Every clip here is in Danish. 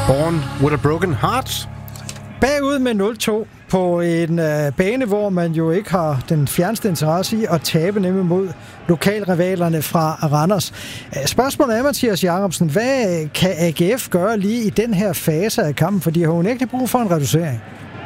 Born with a Broken Heart. Bagud med 0-2 på en bane, hvor man jo ikke har den fjerneste interesse i at tabe, nemlig mod lokalrivalerne fra Randers. Spørgsmålet er, Mathias Jacobsen, hvad kan AGF gøre lige i den her fase af kampen? For de har jo ikke brug for en reducering.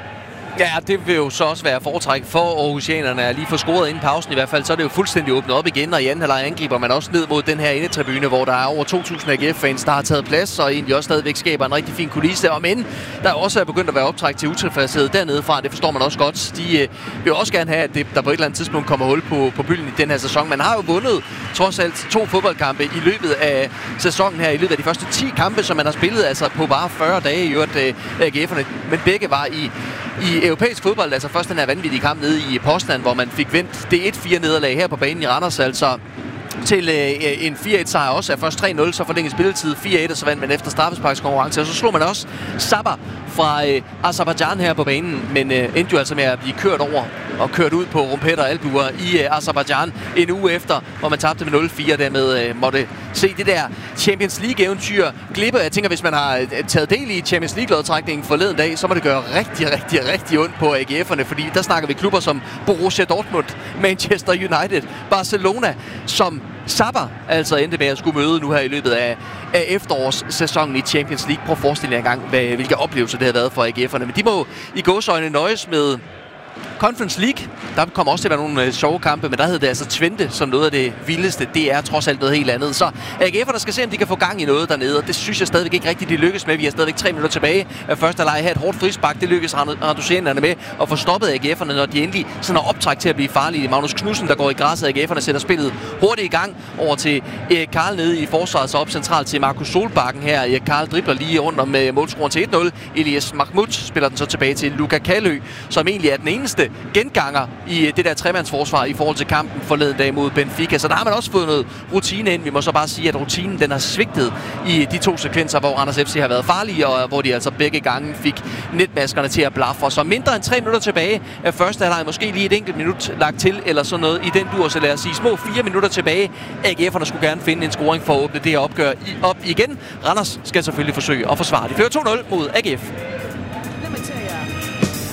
Ja, det vil jo så også være foretræk for Aarhusianerne at lige få scoret inden pausen i hvert fald. Så er det jo fuldstændig åbnet op igen, og i anden halvleg angriber man også ned mod den her indetribune, hvor der er over 2.000 AGF-fans, der har taget plads, og egentlig også stadigvæk skaber en rigtig fin kulisse. Og men der er også begyndt at være optræk til utilfredshed dernede fra, det forstår man også godt. De vil også gerne have, at der på et eller andet tidspunkt kommer hul på bylden i den her sæson. Man har jo vundet trods alt 2 fodboldkampe i løbet af sæsonen her, i løbet af de første 10 kampe, som man har spillet, altså på bare 40 dage i øvrigt AGF'erne. Men begge var i europæisk fodbold, altså først den her vanvittige kamp nede i Poznan, hvor man fik vendt det 1-4 nederlag her på banen i Randers, altså til en 4-1 sejr også. Er først 3-0, så forlænget spilletid 4-1, og så vandt man efter straffesparkskonkurrence, og så slog man også Sabah fra Aserbajdsjan her på banen, men endte jo altså med at blive kørt over og kørt ud på rumpetter og albuer i Aserbajdsjan en uge efter, hvor man tabte med 0-4, dermed måtte se det der Champions League-eventyr glippe. Jeg tænker, hvis man har taget del i Champions League-lodtrækningen forleden dag, så må det gøre rigtig ondt på AGF'erne, fordi der snakker vi klubber som Borussia Dortmund, Manchester United, Barcelona, som Sabah altså endte med at skulle møde nu her i løbet af efterårssæsonen i Champions League. Prøv at forestille jer engang, hvilke oplevelser det har været for AGF'erne. Men de må i gåseøjne nøjes med Conference League. Der kommer også til at være nogle sjove kampe, men der hedder det altså Twente som noget af det vildeste. Det er trods alt noget helt andet. Så AGF'erne skal se, om de kan få gang i noget dernede, og det synes jeg stadigvæk ikke rigtigt, de lykkes med. Vi har stadigvæk 3 minutter tilbage af første halvleg her. Et hårdt frispark, det lykkes Randusianerne med at få stoppet AGF'erne, når de endelig sådan har optræk til at blive farlige. Magnus Knudsen, der går i græsset, AGF'erne sætter spillet hurtigt i gang over til Erik Karl nede i forsvaret, så op centralt til Markus Solbakken her. Erik Karl dribler lige rundt om målscoren til 1-0. Elias Mahmoud spiller den så tilbage til Luka Kalø, som egentlig er den eneste genganger i det der tremandsforsvar i forhold til kampen forleden dag mod Benfica. Så der har man også fået noget rutine ind. Vi må så bare sige, at rutinen den har svigtet i de 2 sekvenser, hvor Randers FC har været farlige, og hvor de altså begge gange fik netmaskerne til at blaffe. Så mindre end 3 minutter tilbage af første halvleg, måske lige et enkelt minut lagt til, eller sådan noget i den dur, så lad os sige små 4 minutter tilbage. AGF'erne skulle gerne finde en scoring for at åbne det her opgør op igen. Randers skal selvfølgelig forsøge at forsvare. De fører 2-0 mod AGF.